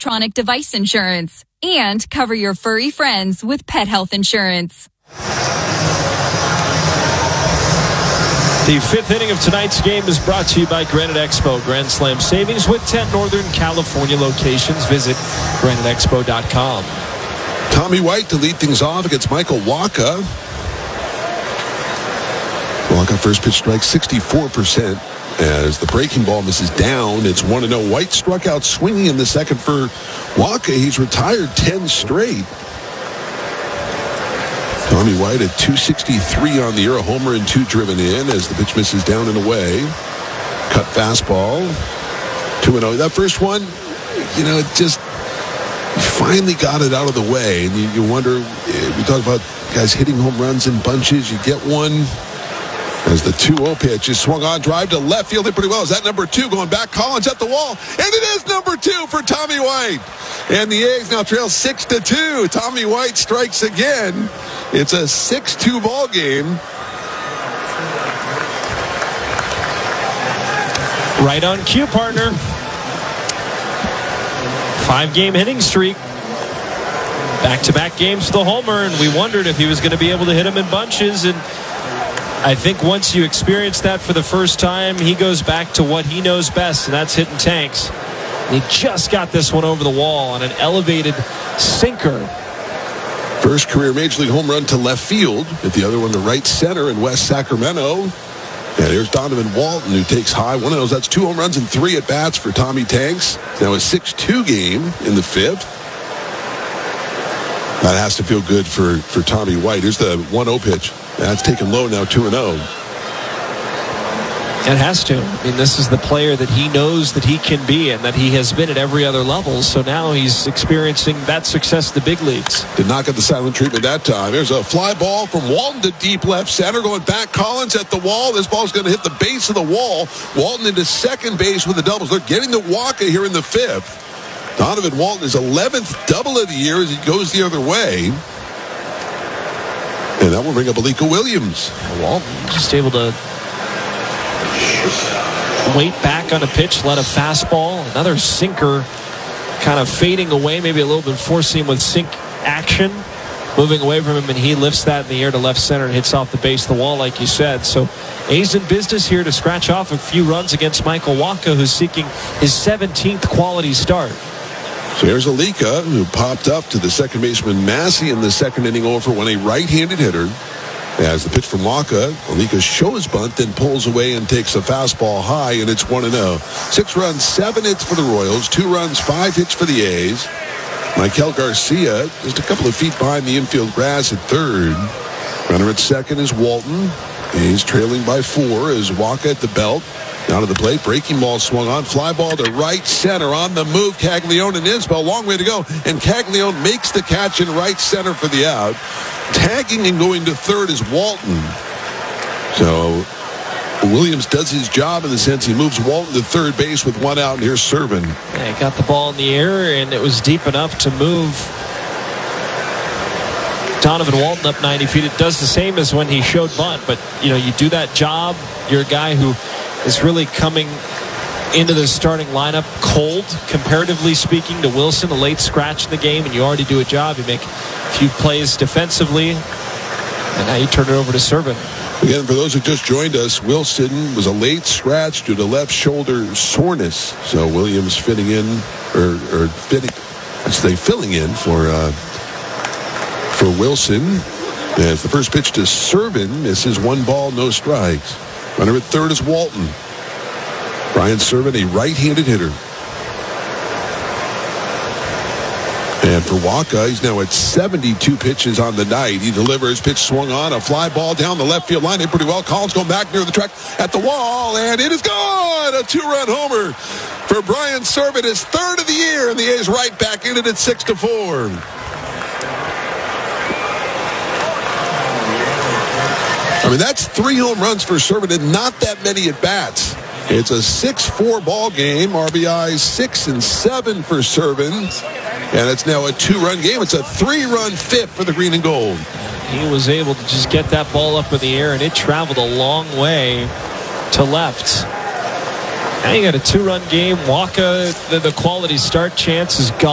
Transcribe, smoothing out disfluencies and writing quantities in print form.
electronic device insurance. And cover your furry friends with pet health insurance. The fifth inning of tonight's game is brought to you by Granite Expo. Grand Slam savings with 10 Northern California locations. Visit graniteexpo.com. Tommy White to lead things off against Michael Wacha. Wacha first pitch strike 64% as the breaking ball misses down. It's 1-0. White struck out swinging in the second for Wacha. He's retired 10 straight. Tommy White at 263 on the year, a homer and 2 driven in as the pitch misses down and away. Cut fastball, 2-0. That first one, it just finally got it out of the way. And you wonder, we talk about guys hitting home runs in bunches. You get one as the 2-0 pitch is swung on, drive to left field, hit pretty well. Is that number 2 going back? Collins at the wall, and it is number 2 for Tommy White. And the A's now trail 6-2. Tommy White strikes again. It's a 6-2 ball game. Right on cue, partner. 5-game hitting streak. Back-to-back games for the homer, and we wondered if he was going to be able to hit him in bunches. And I think once you experience that for the first time, he goes back to what he knows best, and that's hitting tanks. He just got this one over the wall on an elevated sinker. First career Major League home run to left field. Hit the other one to right center in West Sacramento. And here's Donovan Walton, who takes high. One of those, that's 2 home runs and 3 at-bats for Tommy Tanks. Now a 6-2 game in the 5th. That has to feel good for Tommy White. Here's the 1-0 pitch. That's taken low now, 2-0. It has to. I mean, this is the player that he knows that he can be and that he has been at every other level. So now he's experiencing that success in the big leagues. Did not get the silent treatment that time. There's a fly ball from Walton to deep left center. Going back, Collins at the wall. This ball's going to hit the base of the wall. Walton into second base with the doubles. They're getting to Wacha here in the 5th. Donovan Walton is 11th double of the year as he goes the other way. And that will bring up Alika Williams. Walton just able to wait back on a pitch, let a fastball, another sinker kind of fading away, maybe a little bit forcing him with sink action, moving away from him, and he lifts that in the air to left center and hits off the base of the wall like you said. So A's in business here to scratch off a few runs against Michael Wacha, who's seeking his 17th quality start. So here's Alika, who popped up to the second baseman Massey in the second inning over when a right-handed hitter. As the pitch from Wacha, Alika shows bunt, then pulls away and takes a fastball high, and it's 1-0. 6 runs, 7 hits for the Royals, 2 runs, 5 hits for the A's. Michael Garcia just a couple of feet behind the infield grass at third. Runner at second is Walton. A's trailing by 4 as Wacha at the belt. Down to the plate, breaking ball swung on, fly ball to right center on the move. Caglione and Isbell, long way to go, and Caglione makes the catch in right center for the out. Tagging and going to third is Walton. So Williams does his job in the sense he moves Walton to third base with 1 out, and here's Servin. Yeah, he got the ball in the air, and it was deep enough to move Donovan Walton up 90 feet. It does the same as when he showed bunt, but you do that job. You're a guy who is really coming into the starting lineup cold, comparatively speaking, to Wilson, a late scratch in the game, and you already do a job. You make a few plays defensively, and now you turn it over to Servin. Again, for those who just joined us, Wilson was a late scratch due to left shoulder soreness. So Williams filling in for Wilson. As the first pitch to Servin misses 1 ball, no strikes. Runner at third is Walton. Brian Servin, a right-handed hitter. And for Wacha, he's now at 72 pitches on the night. He delivers, pitch swung on, a fly ball down the left field line, hit pretty well. Collins going back near the track at the wall, and it is gone! A 2-run homer for Brian Servin, his 3rd of the year, and the A's right back in it at 6-4. I mean, that's 3 home runs for Servin and not that many at-bats. It's a 6-4 ball game. RBIs 6 and 7 for Servin. And it's now a 2-run game. It's a 3-run 5th for the green and gold. He was able to just get that ball up in the air, and it traveled a long way to left. Now you got a 2-run game. Wacha, the quality start chance is gone.